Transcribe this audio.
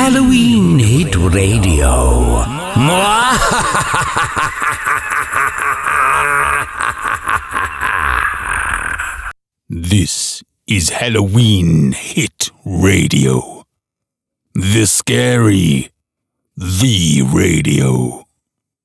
Halloween Hit Radio. This is Halloween Hit Radio. The scary, the radio.